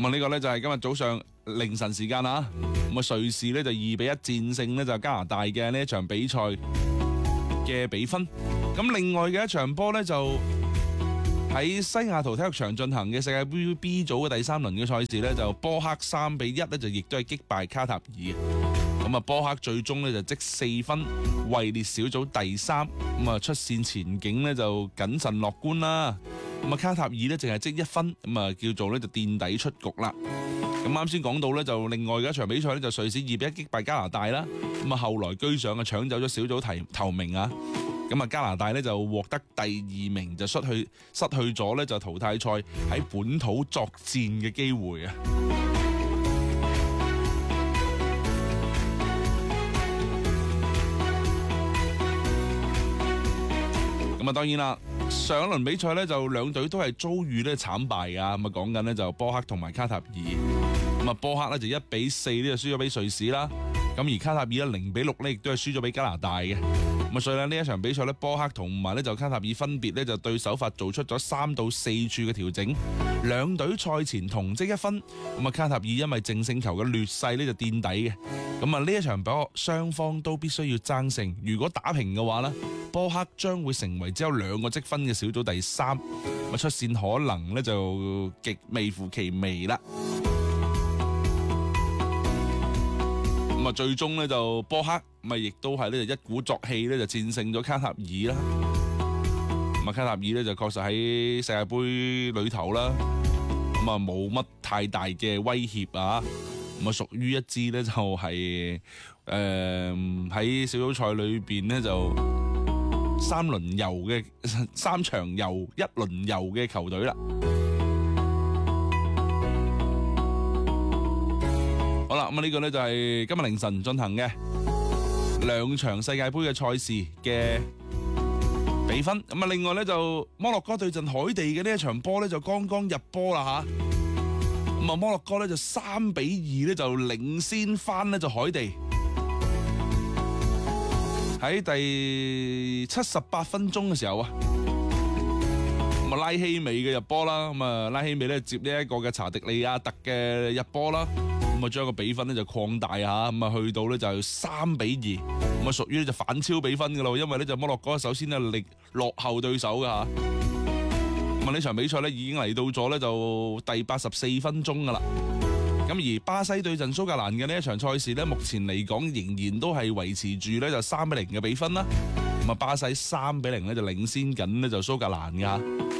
咁啊呢個呢就係今日早上凌晨時間啊，咁啊瑞士呢就2-1戰勝呢就加拿大嘅呢一場比賽嘅比分。咁另外嘅一場波呢，就喺西雅圖體育場進行嘅世界盃 B 組嘅第3輪嘅賽事呢，就波克3-1呢就亦都係擊敗卡塔爾。咁啊波克最終呢就積4分，位列小組第3。咁啊出線前景呢就謹慎樂觀啦。咁啊卡塔爾呢淨係積1分，咁啊叫做呢就墊底出局啦。咁啱先講到呢，就另外嘅一場比賽呢，就瑞士2-1擊敗加拿大啦。咁啊後來居上啊搶走咗小組頭名啊。咁啊加拿大呢就獲得第2名，就失去咗呢就淘汰賽喺本土作戰嘅機會啊。咁啊當然啦，上一輪比賽呢，就兩隊都係遭遇呢慘敗噶。咁啊講緊呢，就波克同埋卡塔爾。咁啊波克呢就1-4呢就輸咗俾瑞士啦。咁而卡塔爾呢0-6呢亦都係輸咗俾加拿大嘅。咁所以呢一場比賽呢，波克同埋呢就卡塔爾分別呢就對手法做出咗3到4處嘅調整，兩隊賽前同積1分。咁啊卡塔爾因為淨勝球嘅劣勢呢就墊底嘅。咁啊呢一場比賽雙方都必須要爭勝，如果打平嘅話呢，波克將會成為只有2個積分嘅小組第3，咁出線可能呢就極微乎其微啦。咁啊最終呢就波克咪亦都係呢就一鼓作氣呢就戰勝咗卡塔爾啦。咁啊卡塔爾呢就確實喺世界盃裏頭啦，咁啊冇乜太大嘅威脅啊。咁啊屬於一支呢就係喺小組賽裏邊呢就3場遊1輪遊嘅球隊啦。好啦，咁啊呢個呢就係今日凌晨進行嘅2場世界盃嘅賽事嘅比分。咁啊另外呢，就摩洛哥對陣海地嘅呢一場波呢就剛剛入波啦吓。咁啊摩洛哥呢就3-2呢就領先翻呢就海地。喺第78分鐘嘅時候啊，咁啊拉希美嘅入波啦。咁啊拉希美呢接呢一個嘅查迪利亞特嘅入波啦。咁啊將個比分呢就擴大下，咁啊去到呢就3-2，咁啊屬於呢就反超比分噶咯。因為呢就摩洛哥首先呢力落後對手噶吓。咁啊呢場比賽呢已經嚟到咗呢就第84分鐘噶啦。咁而巴西對陣蘇格蘭嘅呢一場賽事呢，目前嚟講仍然都係維持住呢就3-0嘅比分啦。咁啊巴西3-0呢就領先緊呢就蘇格蘭噶。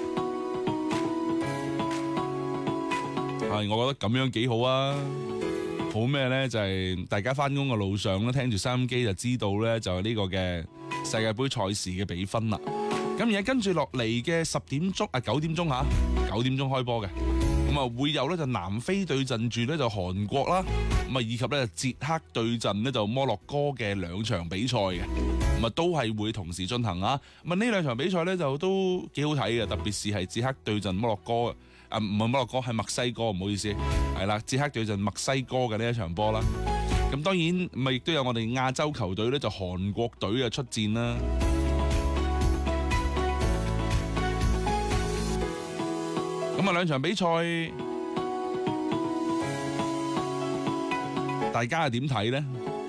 係我覺得咁樣幾好啊。好咩呢？就係大家翻工嘅路上咧，聽住收音機就知道呢，就係呢個嘅世界盃賽事嘅比分啦。咁而家跟住落嚟嘅9點鐘吓，9點鐘開波嘅。咁啊會有呢就南非對陣住呢就韓國啦，咁啊以及呢捷克對陣呢就摩洛哥嘅2場比賽嘅。咁啊都係會同時進行啊。咁啊呢2場比賽呢就都幾好睇嘅，特別是係捷克對陣摩洛哥。唔係摩洛哥，係墨西哥，唔好意思，係啦，捷克對陣墨西哥嘅呢一場波啦。咁當然咪亦都有我哋亞洲球隊呢就韓國隊嘅出戰啦。咁啊2場比賽，大家係點睇呢？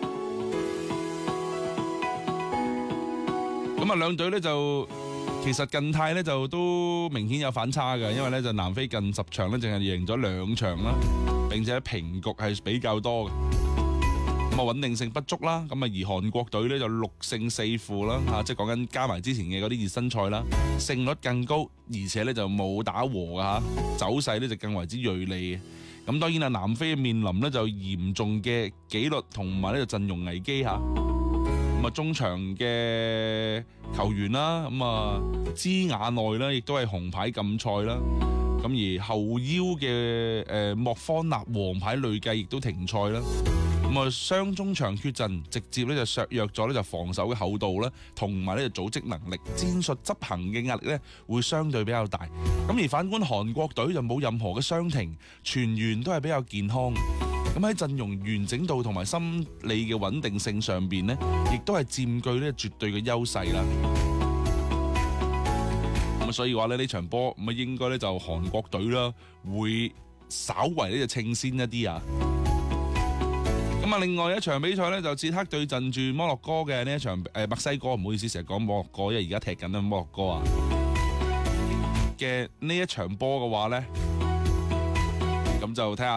咁啊2隊呢就。其實近態呢就都明顯有反差嘅，因為呢就南非近10場呢淨係贏咗2場啦，並且平局係比較多嘅，咁啊穩定性不足啦。咁啊而韓國隊呢就6勝4負啦，即係講緊加埋之前嘅嗰啲熱身賽啦，勝率更高，而且呢就冇打和嘅吓，走勢呢就更為之銳利嘅。咁當然啦，南非面臨呢就嚴重嘅紀律同埋呢就陣容危機吓。咁啊中場嘅球員啦，咁啊茲雅內啦，亦都係紅牌禁賽啦。咁而後腰嘅莫方納黃牌累計亦都停賽啦。咁啊雙中場缺陣，直接咧就削弱咗咧就防守嘅厚度啦，同埋咧就組織能力、戰術執行嘅壓力咧會相對比較大。咁而反觀韓國隊就冇任何嘅傷停，全員都係比較健康。咁喺陣容完整度同埋心理嘅穩定性上邊呢，亦都係佔據呢絕對嘅優勢啦。咁所以話呢場波咁應該呢就韓國隊啦會稍為呢就稱先一啲啊。咁啊，另外一場比賽咧就捷克對陣住摩洛哥嘅呢一場墨西哥，唔好意思，成日講摩洛哥，因為而家踢緊摩洛哥啊嘅呢一場波嘅話咧，咁就睇下